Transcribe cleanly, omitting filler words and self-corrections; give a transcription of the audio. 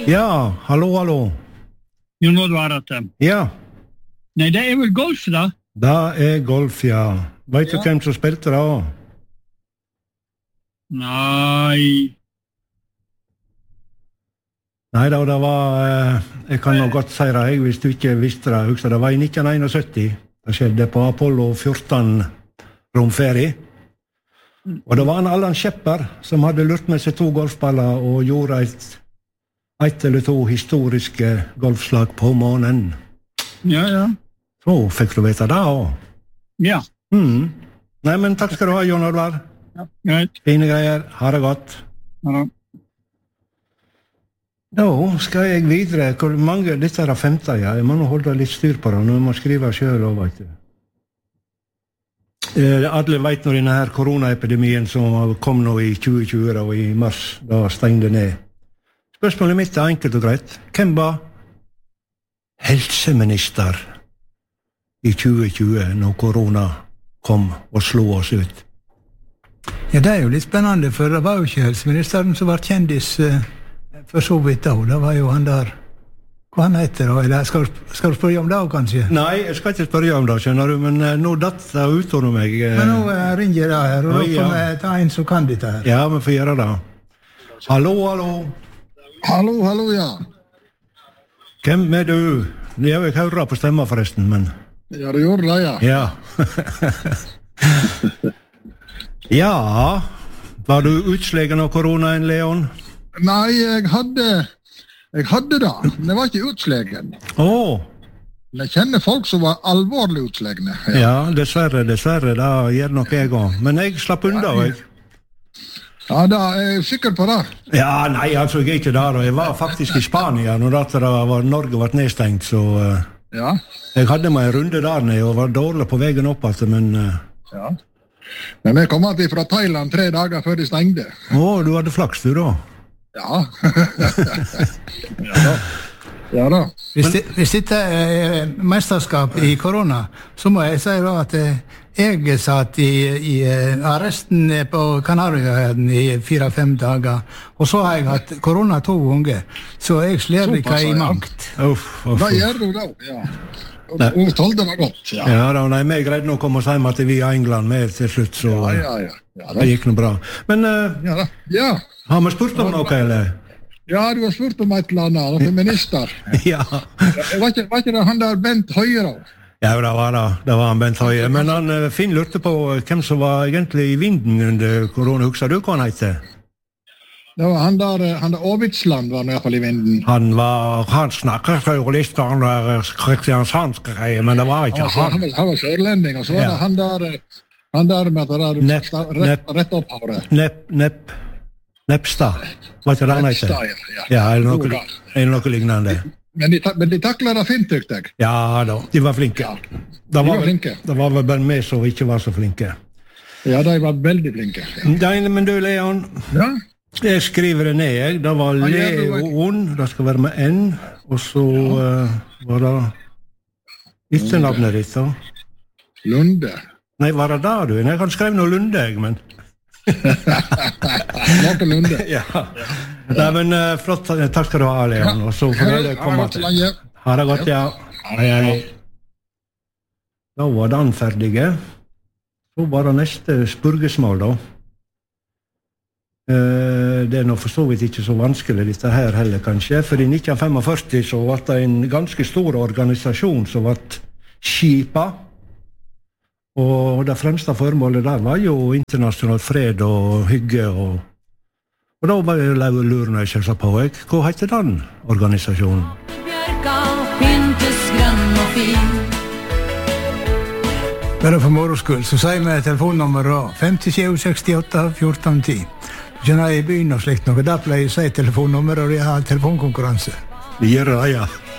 Ja, hallo. Jon Oddvar dette. Ja. Nei, det vel golf da? Det golf, ja. Vet du hvem som spilte da? Nei, Nei da, det var, jeg kan nå godt si det, hvis du ikke visste det, husker det var i 1971. Det skjedde på Apollo 14 romferie. Og det var en Allan Shepard som hadde lurt med seg 2 golfballer og gjorde ett eller 2 historiske golfslag på månen. ja. Så fikk du vite det også. Ja, Nei, men takk skal du ha, Jon Oddvar. greit. Fine greier. Ha det godt. Ja. Da skal jeg videre. Hvor mange, dette er 15, ja. Jeg må nå holde litt styr på det. Nå må jeg skrive selv også, vet du. Alle vet når denne her koronaepidemien som kom nå i 2020 og i mars, da stengte ned. Spørsmålet mitt er enkelt og greit. Hvem var helseminister i 2020 når korona kom og slo oss ut? Ja, det er jo litt spennende, for det var jo ikke helseministeren som var kjendis for så vidt da. Det var jo han der, hva han heter da? Eller skal du spørre om det kanskje? Nei, jeg skal ikke spørre om det, skjønner du, men nå datt det ut under meg. Men nå ringer det her, og da får vi ta en som kan dette her. Ja, vi får gjøre det. Hallo. Hallo, ja. Hvem er du? Jeg har ikke hørt på stemmen forresten, men... Ja, du gjorde det, ja. Ja. Ja, var du utslegen av koronaen, Leon? Nei, jeg hadde det. Det var ikke utslegen. Jeg kjenner folk som var alvorlig utslagne. Ja, dessverre, det gjør nok jeg også. Men jeg slapp unna, jeg. Ja, da er jeg sikker på det. Ja, nei, altså, jeg er ikke der, og jeg var faktisk i Spania når Norge var nedstengt, så Ja. jeg hadde meg en runde der nede og var dårlig på veien opp, altså, men... Ja. Men jeg kom alltid fra Thailand 3 dager før de stengte. Du hadde flaks, du da? Ja. Ja da. Hvis dette er mesterskap i korona, så må jeg si da at jeg satt i arresten på Kanarieøyene i 4-5 dager, og så har jeg hatt korona 2 ganger, så jeg sler ikke i mangt. Da gjør du det, ja. Og tålte det godt, ja. Ja, da, nei, meg greide nå å komme oss hjem til vi i England med til slutt, så det gikk noe bra. Men Ja. har vi spurt om noe, eller? Ja, du har spurt om et eller annet, noen minister. Ja. Var ikke det han der Bent Høie da? Ja, det var han Bent Høie. Men Finn lurte på hvem som var egentlig i vinden under korona. Husker du hva han heter? Det var han der Åvitsland var i hvert fall i vinden. Han snakket jo litt om kristiansandske greier, men det var ikke han. Han var sørlending, og så var det han der med det rett opp håret. Nepstad, var ikke det han heter? Ja, eller noe lignende. Men de taklet det fint, tykte jeg. Ja da, de var flinke. De var flinke. Det var vel bare meg som ikke var så flinke. Ja, de var veldig flinke. Men du, Leon, jeg skriver det ned, jeg. Det var Leon, det skal være med N, og så var det etternavnet ditt, da. Lunde. Nei, var det der du? Jeg kan skrive noe Lunde, jeg, men... Martin Lunde. Ja. Nei, men flott, takk skal du ha, Leon, og så får jeg komme til. Ha det godt, ja. Hei. Da var den ferdige. Så var det neste spurgesmål, da. Det er nå for så vidt ikke så vanskelig dette her heller, kanskje, for i 1945 så var det en ganske stor organisasjon som var skipet, og det fremste formålet der var jo internasjonal fred og hygge, og da var jeg lurer når jeg selv sa på, hva heter den organisasjonen? Bare for moroskull, så sier vi telefonnummeret 5768 1410. Du kjenner i byen og slikt noe, da pleier jeg å si telefonnummer, og jeg har telefonkonkurranse. Vi gjør det, ja.